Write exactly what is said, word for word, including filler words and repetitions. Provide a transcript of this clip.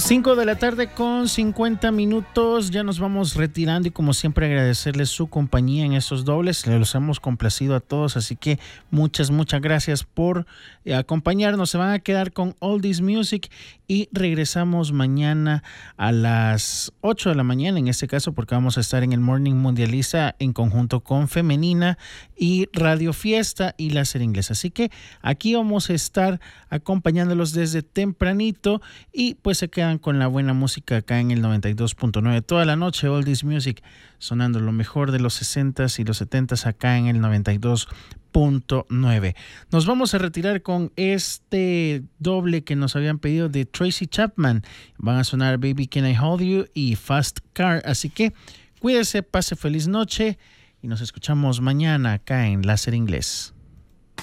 cinco de la tarde con cincuenta minutos, ya nos vamos retirando y como siempre agradecerles su compañía en estos dobles, los hemos complacido a todos, así que muchas, muchas gracias por eh, acompañarnos. Se van a quedar con Oldies Music y regresamos mañana a las ocho de la mañana, en este caso porque vamos a estar en el Morning Mundialista en conjunto con Femenina y Radio Fiesta y Láser Inglés, así que aquí vamos a estar acompañándolos desde tempranito y pues se quedan con la buena música acá en el noventa y dos punto nueve toda la noche. Oldies Music sonando lo mejor de los sesentas y los setentas acá en el noventa y dos punto nueve. Nos vamos a retirar con este doble que nos habían pedido de Tracy Chapman. Van a sonar Baby Can I Hold You y Fast Car, así que cuídese, pase feliz noche y nos escuchamos mañana acá en Láser Inglés.